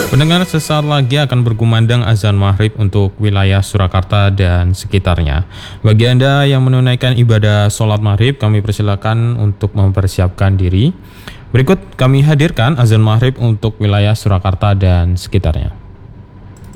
Pendengar, sesaat lagi akan berkumandang azan maghrib untuk wilayah Surakarta dan sekitarnya. Bagi Anda yang menunaikan ibadah sholat maghrib, kami persilakan untuk mempersiapkan diri. Berikut kami hadirkan azan maghrib untuk wilayah Surakarta dan sekitarnya.